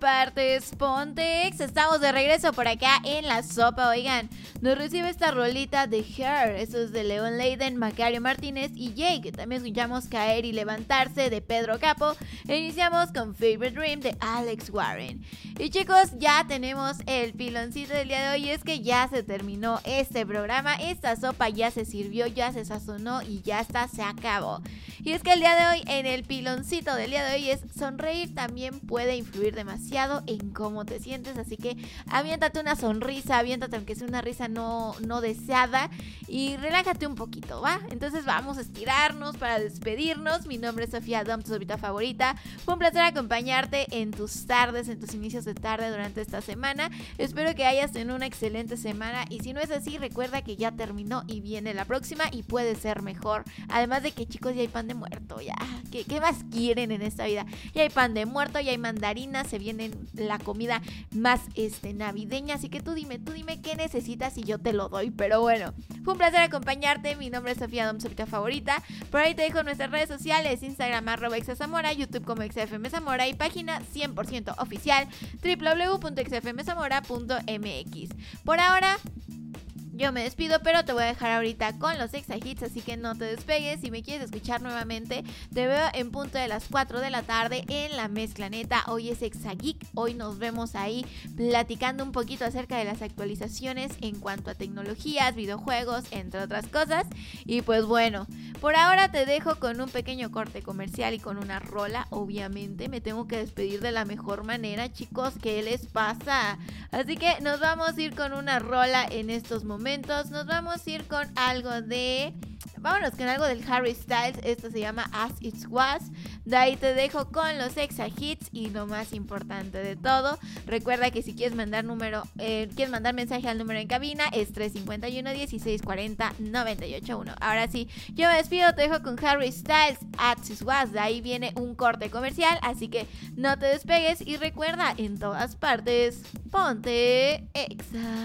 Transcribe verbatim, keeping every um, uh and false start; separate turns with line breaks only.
partes, Pontex. Estamos de regreso por acá en La Sopa. Oigan, nos recibe esta rolita de Her. Eso es de Leon Leiden, Macario Martínez y Jake. También escuchamos Caer y Levantarse de Pedro Capo. E iniciamos con Favorite Dream de Alex Warren. Y chicos, ya tenemos el piloncito del día de hoy. Es que ya se terminó este programa. Esta sopa ya se sirvió, ya se sazonó y ya está, se acabó. Y es que el día de hoy, en el piloncito del día de hoy, es sonreír también puede influir demasiado en cómo te sientes. Así que aviéntate una sonrisa, aviéntate aunque sea una risa no, no deseada y relájate un poquito, ¿va? Entonces vamos a estirarnos para despedirnos. Mi nombre es Sofía Dom, tu sopita favorita. Fue un placer acompañarte en tus tardes, en tus inicios de tarde durante esta semana. Espero que hayas tenido una excelente semana y si no es así, recuerda que ya terminó y viene la próxima y puede ser mejor. Además de que, chicos, ya hay pan de muerto, ya. ¿Qué, qué más quieren en esta vida? Ya hay pan de muerto, ya hay mandarinas, se viene la comida más este, navideña, así que tú dime, tú dime qué necesitas y yo te lo doy. Pero bueno, fue un placer acompañarte. Mi nombre es Sofía Dom, sopita favorita. Por ahí te dejo nuestras redes sociales: Instagram arroba exazamora, YouTube como exafmzamora y página cien por ciento oficial doble u doble u doble u punto exafmzamora punto m x. Por ahora yo me despido, pero te voy a dejar ahorita con los Exa Hits, así que no te despegues. Si me quieres escuchar nuevamente, te veo en punto de las cuatro de la tarde en La Mezcla Neta. Hoy es Exa Geek, hoy nos vemos ahí platicando un poquito acerca de las actualizaciones en cuanto a tecnologías, videojuegos, entre otras cosas. Y pues bueno, por ahora te dejo con un pequeño corte comercial y con una rola. Obviamente me tengo que despedir de la mejor manera, chicos, ¿qué les pasa? Así que nos vamos a ir con una rola en estos momentos. Nos vamos a ir con algo de... Vámonos con algo del Harry Styles. Esto se llama As It Was. De ahí te dejo con los Exa Hits. Y lo más importante de todo, recuerda que si quieres mandar número eh, quieres mandar mensaje al número en cabina, es tres cinco uno, dieciséis cuarenta, noventa y ocho uno. Ahora sí, yo me despido, te dejo con Harry Styles, As It Was. De ahí viene un corte comercial, así que no te despegues. Y recuerda, en todas partes, ponte Exa.